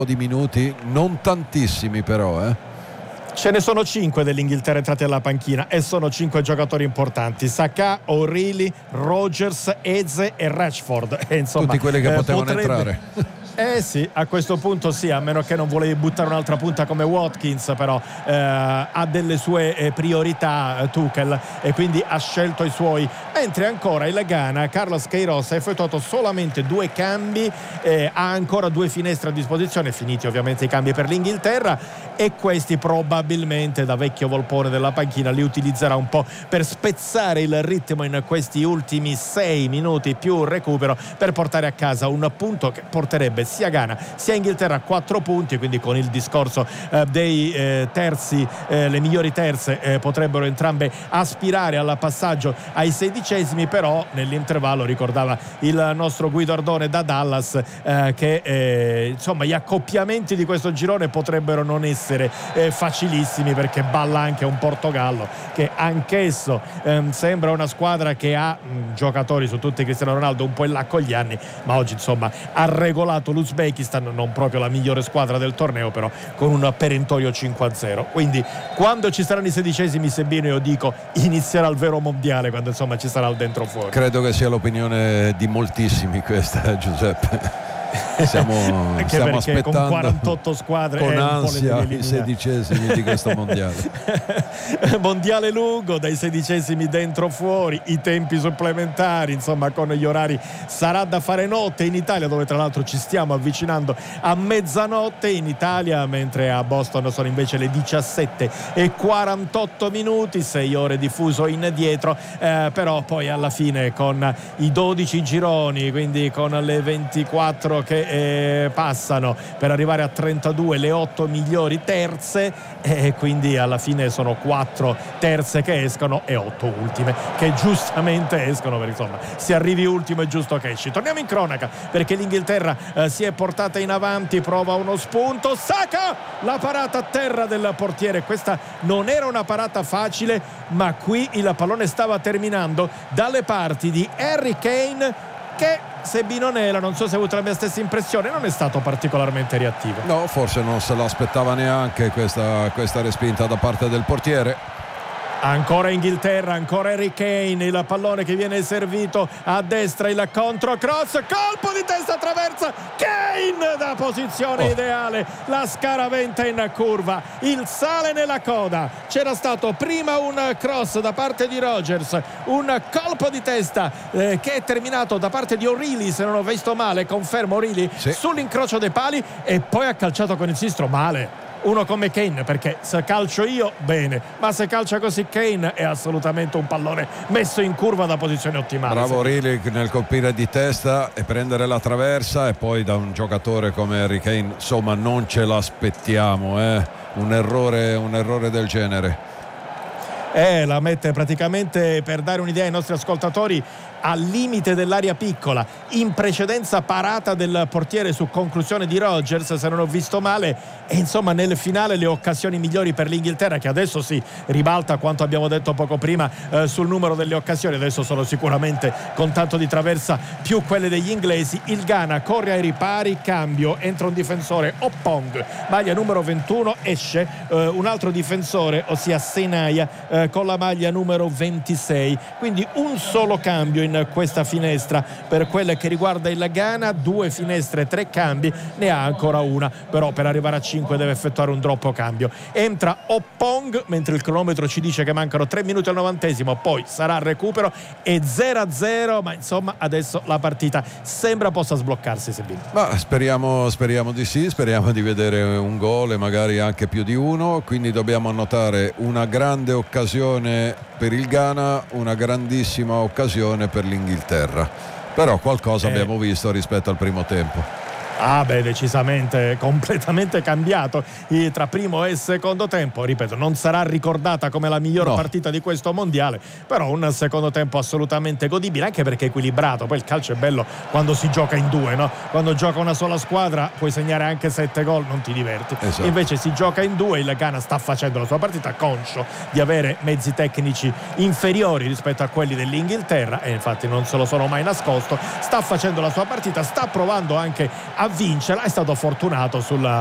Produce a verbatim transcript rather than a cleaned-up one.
di minuti, non tantissimi però, eh. Ce ne sono cinque dell'Inghilterra entrati alla panchina e sono cinque giocatori importanti: Saka, O'Reilly, Rogers, Eze e Rashford. E insomma, tutti quelli che eh, potevano potrebbe... entrare. Eh sì, a questo punto sì, a meno che non volevi buttare un'altra punta come Watkins, però eh, ha delle sue eh, priorità eh, Tuchel, e quindi ha scelto i suoi. Mentre ancora il Ghana, Carlos Queiroz ha effettuato solamente due cambi, eh, ha ancora due finestre a disposizione, finiti ovviamente i cambi per l'Inghilterra, e questi probabilmente, da vecchio volpone della panchina, li utilizzerà un po' per spezzare il ritmo in questi ultimi sei minuti più recupero, per portare a casa un punto che porterebbe sia Ghana sia Inghilterra a quattro punti. Quindi con il discorso eh, dei eh, terzi, eh, le migliori terze eh, potrebbero entrambe aspirare al passaggio ai sedicesimi. Però nell'intervallo, ricordava il nostro Guido Ardone da Dallas, eh, che eh, insomma gli accoppiamenti di questo girone potrebbero non essere eh, facilissimi, perché balla anche un Portogallo che anch'esso ehm, sembra una squadra che ha mh, giocatori, su tutti Cristiano Ronaldo, un po' in là con gli anni, ma oggi insomma ha regolato l'Uzbekistan, non proprio la migliore squadra del torneo, però con un perentorio cinque a zero. Quindi quando ci saranno i sedicesimi, Sebino, io dico inizierà il vero mondiale, quando insomma ci sarà il dentro fuori. Credo che sia l'opinione di moltissimi questa, Giuseppe. Stiamo, Anche stiamo perché aspettando con quarantotto squadre con ansia i sedicesimi di questo mondiale. Mondiale lungo, dai sedicesimi dentro fuori, i tempi supplementari, insomma con gli orari sarà da fare notte in Italia, dove tra l'altro ci stiamo avvicinando a mezzanotte in Italia, mentre a Boston sono invece le diciassette e quarantotto minuti, sei ore di fuso indietro, eh, però poi alla fine con i dodici gironi, quindi con le ventiquattro che eh, passano per arrivare a trentadue, le otto migliori terze, e quindi alla fine sono quattro terze che escono e otto ultime che giustamente escono, perché insomma se arrivi ultimo è giusto che esci. Torniamo in cronaca, perché l'Inghilterra eh, si è portata in avanti, prova uno spunto, Saka, la parata a terra del portiere. Questa non era una parata facile, ma qui il pallone stava terminando dalle parti di Harry Kane, che Sebino Nela, non so se ha avuto la mia stessa impressione, non è stato particolarmente reattivo. No, forse non se l'aspettava neanche questa, questa respinta da parte del portiere. Ancora Inghilterra, ancora Harry Kane, il pallone che viene servito a destra, il contro cross, colpo di testa, traversa Kane da posizione oh. ideale, la scaraventa in curva, il sale nella coda. C'era stato prima un cross da parte di Rogers, un colpo di testa eh, che è terminato da parte di O'Reilly, se non ho visto male, confermo O'Reilly, sì, sull'incrocio dei pali, e poi ha calciato con il sinistro male. Uno come Kane, perché se calcio io bene, ma se calcia così Kane è assolutamente un pallone messo in curva da posizione ottimale. Bravo O'Reilly nel colpire di testa e prendere la traversa, e poi da un giocatore come Harry Kane insomma non ce l'aspettiamo, eh? un errore un errore del genere. Eh, la mette praticamente, per dare un'idea ai nostri ascoltatori, al limite dell'area piccola, in precedenza parata del portiere su conclusione di Rogers, se non ho visto male, e insomma nel finale le occasioni migliori per l'Inghilterra, che adesso si ribalta quanto abbiamo detto poco prima eh, sul numero delle occasioni, adesso sono sicuramente con tanto di traversa più quelle degli inglesi. Il Ghana corre ai ripari, cambio, entra un difensore, Oppong, maglia numero ventuno, esce eh, un altro difensore, ossia Senaya, eh, con la maglia numero ventisei, quindi un solo cambio in questa finestra per quelle che riguarda il Ghana. Due finestre, tre cambi, ne ha ancora una, però per arrivare a cinque deve effettuare un doppio cambio. Entra Oppong mentre il cronometro ci dice che mancano tre minuti al novantesimo, poi sarà recupero e zero a zero, ma insomma adesso la partita sembra possa sbloccarsi, Sebino. Ma speriamo, speriamo di sì, speriamo di vedere un gol e magari anche più di uno, quindi dobbiamo annotare una grande occasione per il Ghana, una grandissima occasione per l'Inghilterra, però qualcosa eh. abbiamo visto rispetto al primo tempo. Ah beh, decisamente, completamente cambiato tra primo e secondo tempo. Ripeto, non sarà ricordata come la miglior no. partita di questo mondiale, però un secondo tempo assolutamente godibile, anche perché equilibrato. Poi il calcio è bello quando si gioca in due, no? Quando gioca una sola squadra puoi segnare anche sette gol, non ti diverti. Esatto. Invece si gioca in due, il Ghana sta facendo la sua partita, conscio di avere mezzi tecnici inferiori rispetto a quelli dell'Inghilterra, e infatti non se lo sono mai nascosto. Sta facendo la sua partita, sta provando anche a vincerla, è stato fortunato sul